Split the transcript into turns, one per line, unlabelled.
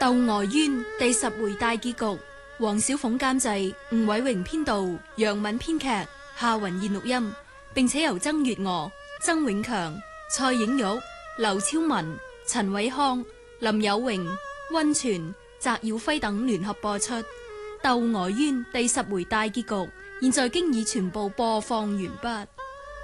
《鬥外冤》第10回大結局，黃小鳳監製，吳偉榮編導，楊敏編劇，夏雲燕錄音，並且由曾月娥、曾永強、蔡影玉、劉超文、陳偉康、林有榮、溫泉、翟耀輝等聯合播出。《鬥外冤》第10回大結局，現在經已全部播放完畢。